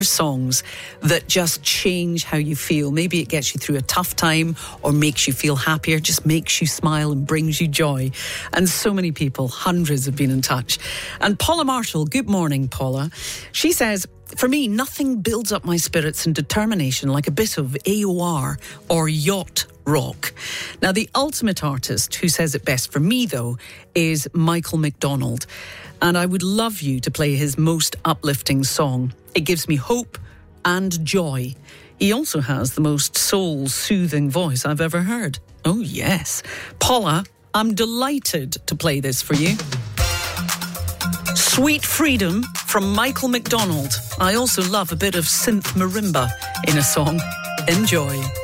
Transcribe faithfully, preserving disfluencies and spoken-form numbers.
songs that just change how you feel. Maybe it gets you through a tough time or makes you feel happier, just makes you smile and brings you joy. And so many people, hundreds, have been in touch. And Paula Marshall, good morning, Paula. She says, for me, nothing builds up my spirits and determination like a bit of A O R or yacht rock. Now, the ultimate artist who says it best for me, though, is Michael McDonald. And I would love you to play his most uplifting song. It gives me hope and joy. He also has the most soul-soothing voice I've ever heard. Oh, yes. Paula, I'm delighted to play this for you. Sweet Freedom from Michael McDonald. I also love a bit of synth marimba in a song. Enjoy.